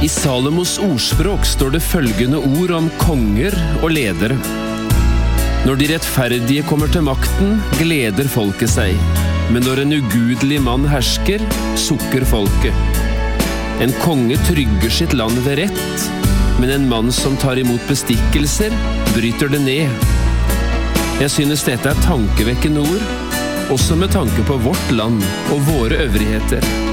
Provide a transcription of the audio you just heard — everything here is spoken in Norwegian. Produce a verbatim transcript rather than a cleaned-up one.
I Salomos ordspråk står det følgende ord om konger og ledere. Når de rettferdige kommer til makten, gleder folket seg. Men når en ugudelig mann hersker, sukker folket. En konge trygger sitt land ved rett, men en mann som tar imot bestikkelser, bryter det ned. Jeg synes dette er tankevekkende ord, også med tanke på vårt land og våre øvrigheter.